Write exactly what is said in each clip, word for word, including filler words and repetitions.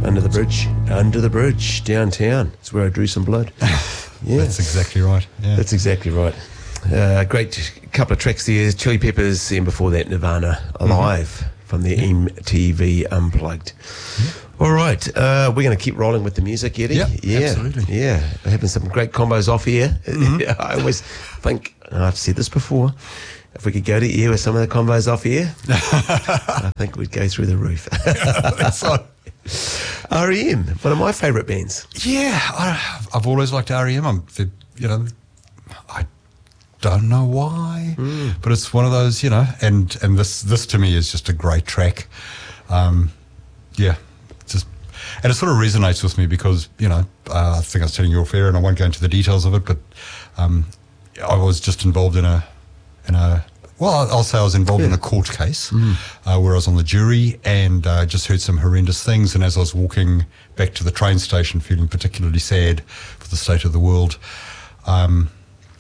Under the bridge, under the bridge, downtown. It's where I drew some blood. Yeah, that's exactly right. Yeah. That's exactly right. Uh, great couple of tracks there. Chili Peppers, and before that, Nirvana, Alive, mm-hmm. from the yeah. M T V Unplugged. Yeah. All right, uh, we're going to keep rolling with the music, Eddie. Yep, yeah, absolutely. Yeah, we're having some great combos off here. Mm-hmm. I always think, and I've said this before, if we could go to air with some of the combos off here, I think we'd go through the roof. So, R E M, one of my favourite bands. Yeah, I, I've always liked R E M. I'm, you know, I don't know why, mm. but it's one of those, you know, and, and this this to me is just a great track. Um, yeah, just, and it sort of resonates with me because, you know, uh, I think I was telling you off air, and I won't go into the details of it, but um, I was just involved in a, in a, well, I'll say I was involved yeah. in a court case mm. uh, where I was on the jury, and uh, just heard some horrendous things. And as I was walking back to the train station, feeling particularly sad for the state of the world, um,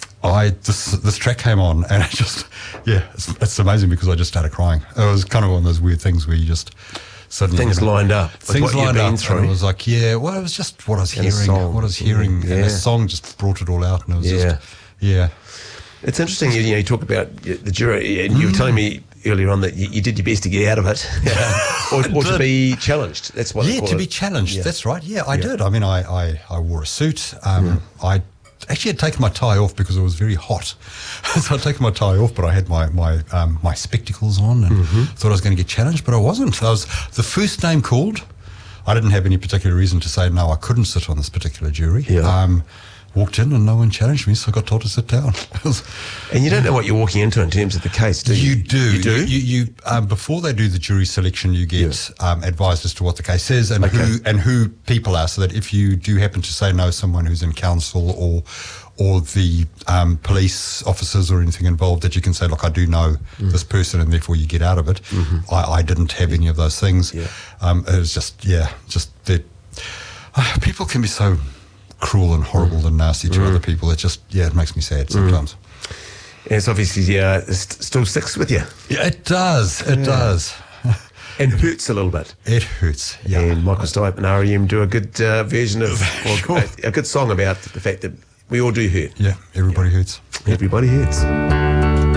I this this track came on, and it just yeah, it's, it's amazing because I just started crying. It was kind of one of those weird things where you just suddenly things you know, lined up. Things lined up. Through. And it was like yeah, well, it was just what I was and hearing. What I was hearing, yeah. and the song just brought it all out, and it was yeah. just yeah. It's interesting, you know, you talk about the jury, and you were telling me earlier on that you, you did your best to get out of it, or, or to be challenged. That's what. Yeah, to be it. challenged. Yeah. That's right. Yeah, I yeah. did. I mean, I, I, I wore a suit. Um, yeah. I actually had taken my tie off because it was very hot, so I'd taken my tie off, but I had my my um, my spectacles on, and mm-hmm. thought I was going to get challenged, but I wasn't. I was the first name called. I didn't have any particular reason to say no. I couldn't sit on this particular jury. Yeah. Um, Walked in and no one challenged me, so I got told to sit down. And you don't know what you're walking into in terms of the case, do you? You do. You do? You, you, um, before they do the jury selection, you get yeah. um, advised as to what the case is and okay. who and who people are, so that if you do happen to say no, someone who's in council or or the um, police officers or anything involved, that you can say, look, I do know mm. this person, and therefore you get out of it. Mm-hmm. I, I didn't have any of those things. Yeah. Um, it was just, yeah, just that uh, people can be so cruel and horrible mm. and nasty to mm. other people. It just, yeah, it makes me sad sometimes. Mm. And it's obviously, yeah, it st- still sticks with you. Yeah, it does. It yeah. does. And hurts a little bit. It hurts, yeah. And Michael Stipe and R E M do a good uh, version of, or sure. a, a good song about the fact that we all do hurt. Yeah, everybody yeah. hurts. Everybody hurts.